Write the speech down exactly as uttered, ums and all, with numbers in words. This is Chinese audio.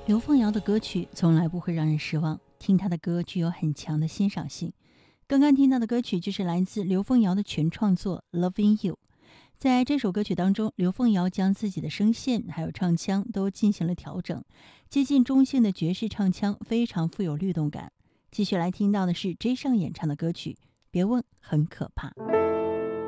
刘凤瑶的歌曲从来不会让人失望，听她的歌具有很强的欣赏性。刚刚听到的歌曲就是来自刘凤瑶的全创作《Loving You》。在这首歌曲当中，刘凤瑶将自己的声线还有唱腔都进行了调整，接近中性的爵士唱腔非常富有律动感。继续来听到的是 J 上演唱的歌曲《别问很可怕》。